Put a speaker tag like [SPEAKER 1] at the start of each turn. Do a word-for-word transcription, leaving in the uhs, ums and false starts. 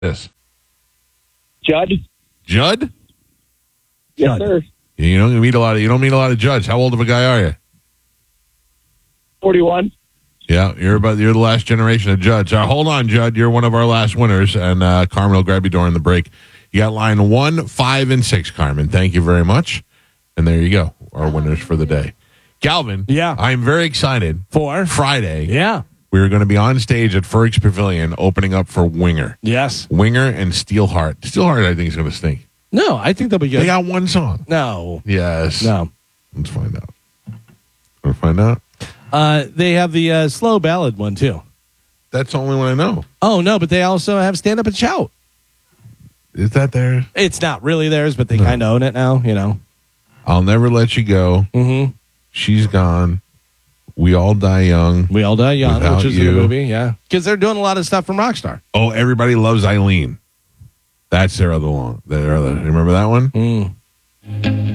[SPEAKER 1] Yes.
[SPEAKER 2] Judd.
[SPEAKER 1] Judd?
[SPEAKER 2] Yes,
[SPEAKER 3] Judd.
[SPEAKER 2] sir.
[SPEAKER 1] You don't meet a lot of you don't meet a lot of Judds. How old of a guy are you?
[SPEAKER 2] forty-one.
[SPEAKER 1] Yeah, you're about you're the last generation of Judds. Uh, hold on, Judd. You're one of our last winners, and uh, Carmen will grab you during the break. You got line one, five, and six, Carmen. Thank you very much. And there you go, our winners for the day. Galvin,
[SPEAKER 3] Yeah.
[SPEAKER 1] I'm very excited.
[SPEAKER 3] For?
[SPEAKER 1] Friday,
[SPEAKER 3] Yeah.
[SPEAKER 1] we are going to be on stage at Ferg's Pavilion opening up for Winger.
[SPEAKER 3] Yes.
[SPEAKER 1] Winger and Steelheart. Steelheart, I think, is going to stink.
[SPEAKER 3] No, I think they'll be
[SPEAKER 1] They
[SPEAKER 3] good.
[SPEAKER 1] got one song.
[SPEAKER 3] No.
[SPEAKER 1] Yes.
[SPEAKER 3] No.
[SPEAKER 1] Let's find out. Let's find out.
[SPEAKER 3] Uh, they have the uh, slow ballad one, too.
[SPEAKER 1] That's the only one I know.
[SPEAKER 3] Oh, no, but they also have Stand Up and Shout.
[SPEAKER 1] Is that there?
[SPEAKER 3] It's not really theirs, but they
[SPEAKER 1] No.
[SPEAKER 3] kind of own it now, you know.
[SPEAKER 1] I'll Never Let You Go.
[SPEAKER 3] Mm-hmm.
[SPEAKER 1] She's Gone. We All Die Young.
[SPEAKER 3] We All Die Young,
[SPEAKER 1] Without
[SPEAKER 3] which is
[SPEAKER 1] You.
[SPEAKER 3] in the movie, yeah. Because they're doing a lot of stuff from Rockstar.
[SPEAKER 1] Oh, Everybody Loves Eileen. That's their other long. Their other. Remember that one?
[SPEAKER 3] Mm.